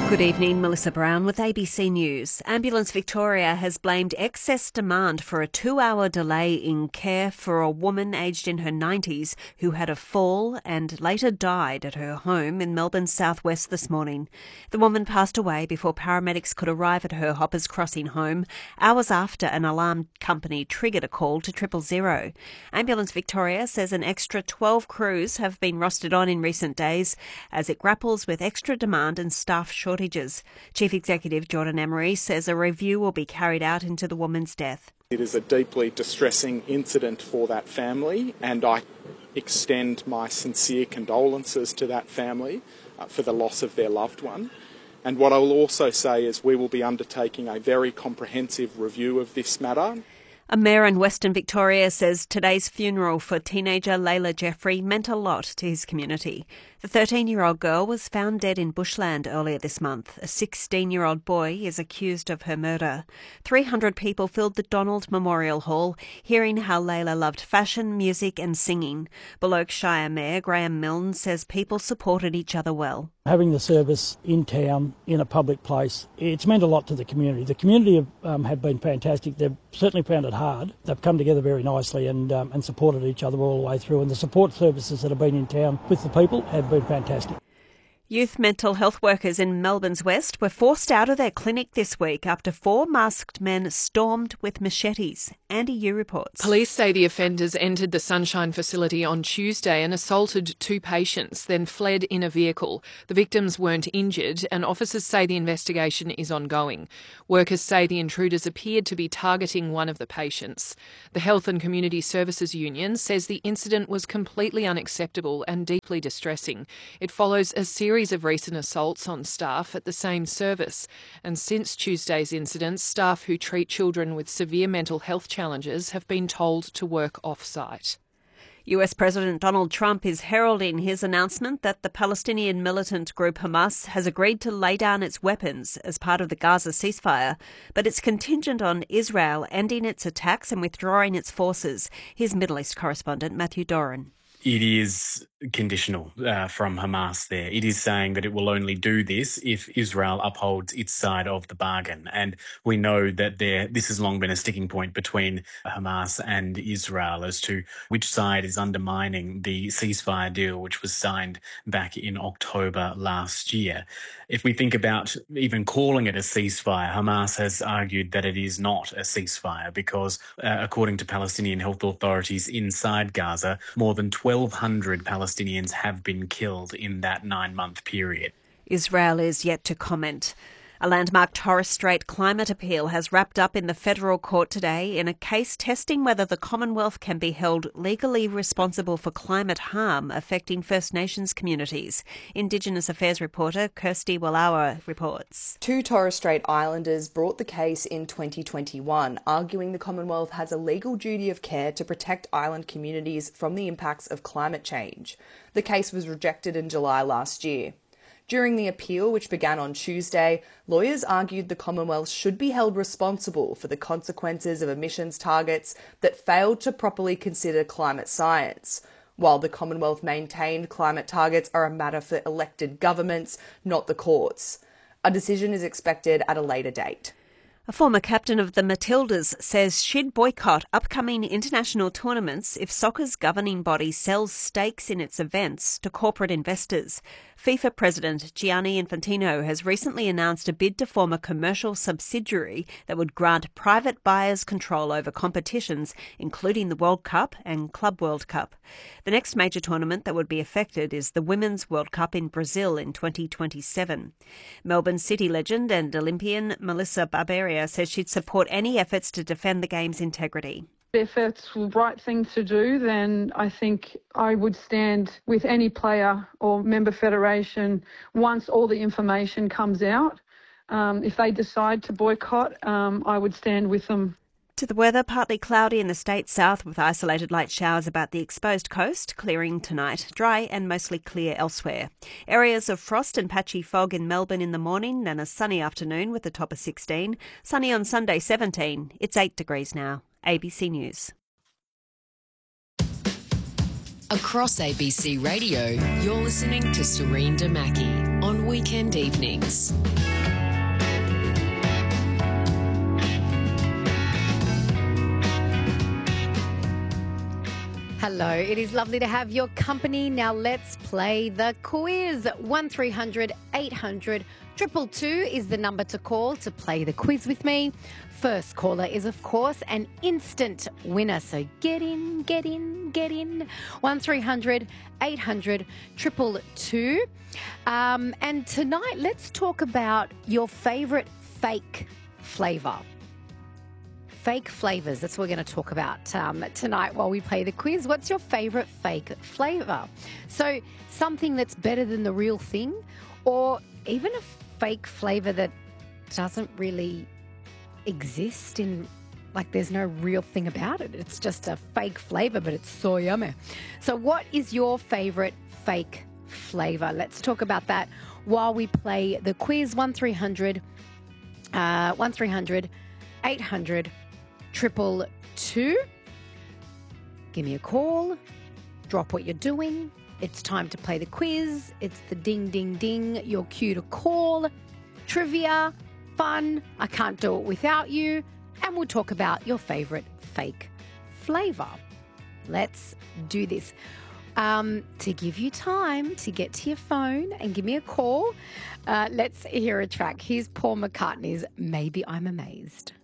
Good evening, Melissa Brown with ABC News. Ambulance Victoria has blamed excess demand for a 2-hour delay in care for a woman aged in her 90s who had a fall and later died at her home in Melbourne's southwest this morning. The woman passed away before paramedics could arrive at her Hoppers Crossing home, hours after an alarm company triggered a call to 000. Ambulance Victoria says an extra 12 crews have been rostered on in recent days as it grapples with extra demand and staff shortages. Chief Executive Jordan Emery says a review will be carried out into the woman's death. It is a deeply distressing incident for that family, and I extend my sincere condolences to that family for the loss of their loved one. And what I will also say is we will be undertaking a very comprehensive review of this matter. A mayor in Western Victoria says today's funeral for teenager Layla Jeffrey meant a lot to his community. The 13-year-old girl was found dead in bushland earlier this month. A 16-year-old boy is accused of her murder. 300 people filled the Donald Memorial Hall, hearing how Layla loved fashion, music and singing. Bullock Shire Mayor Graham Milne says people supported each other well. Having the service in town, in a public place, it's meant a lot to the community. The community have been fantastic. They've certainly found it hard. They've come together very nicely and supported each other all the way through. And the support services that have been in town with the people have been fantastic. Youth mental health workers in Melbourne's West were forced out of their clinic this week after 4 masked men stormed with machetes. Andy Yu reports. Police say the offenders entered the Sunshine facility on Tuesday and assaulted 2 patients, then fled in a vehicle. The victims weren't injured, and officers say the investigation is ongoing. Workers say the intruders appeared to be targeting one of the patients. The Health and Community Services Union says the incident was completely unacceptable and deeply distressing. It follows a series of recent assaults on staff at the same service, and since Tuesday's incident, staff who treat children with severe mental health challenges have been told to work off-site. US President Donald Trump is heralding his announcement that the Palestinian militant group Hamas has agreed to lay down its weapons as part of the Gaza ceasefire, but it's contingent on Israel ending its attacks and withdrawing its forces. Here's Middle East correspondent Matthew Doran. It is conditional from Hamas there. It is saying that it will only do this if Israel upholds its side of the bargain. And we know that this has long been a sticking point between Hamas and Israel as to which side is undermining the ceasefire deal, which was signed back in October last year. If we think about even calling it a ceasefire, Hamas has argued that it is not a ceasefire because, according to Palestinian health authorities inside Gaza, more than 1,200 Palestinians have been killed in that 9-month period. Israel is yet to comment. A landmark Torres Strait climate appeal has wrapped up in the federal court today in a case testing whether the Commonwealth can be held legally responsible for climate harm affecting First Nations communities. Indigenous Affairs reporter Kirsty Wallawa reports. 2 Torres Strait Islanders brought the case in 2021, arguing the Commonwealth has a legal duty of care to protect island communities from the impacts of climate change. The case was rejected in July last year. During the appeal, which began on Tuesday, lawyers argued the Commonwealth should be held responsible for the consequences of emissions targets that failed to properly consider climate science, while the Commonwealth maintained climate targets are a matter for elected governments, not the courts. A decision is expected at a later date. A former captain of the Matildas says she'd boycott upcoming international tournaments if soccer's governing body sells stakes in its events to corporate investors. FIFA President Gianni Infantino has recently announced a bid to form a commercial subsidiary that would grant private buyers control over competitions, including the World Cup and Club World Cup. The next major tournament that would be affected is the Women's World Cup in Brazil in 2027. Melbourne City legend and Olympian Melissa Barberia says she'd support any efforts to defend the game's integrity. If it's the right thing to do, then I think I would stand with any player or member federation once all the information comes out. If they decide to boycott, I would stand with them. To the weather, partly cloudy in the state south with isolated light showers about the exposed coast, clearing tonight, dry and mostly clear elsewhere. Areas of frost and patchy fog in Melbourne in the morning, then a sunny afternoon with a top of 16. Sunny on Sunday 17. It's 8 degrees now. ABC News. Across ABC Radio, you're listening to Serene Damaki on weekend evenings. Hello, it is lovely to have your company. Now let's play the quiz. 1300 800 222 is the number to call to play the quiz with me. First caller is, of course, an instant winner. So get in, get in, get in. 1300 800 222. And tonight, let's talk about your favourite fake flavour. Fake flavours, that's what we're going to talk about tonight while we play the quiz. What's your favourite fake flavour? So something that's better than the real thing, or even a fake flavour that doesn't really exist in, like there's no real thing about it. It's just a fake flavour, but it's so yummy. So what is your favourite fake flavour? Let's talk about that while we play the quiz. 1300 800 222. Give me a call. Drop what you're doing. It's time to play the quiz. It's the ding, ding, ding. Your cue to call. Trivia, fun. I can't do it without you. And we'll talk about your favourite fake flavour. Let's do this. To give you time to get to your phone and give me a call, let's hear a track. Here's Paul McCartney's Maybe I'm Amazed.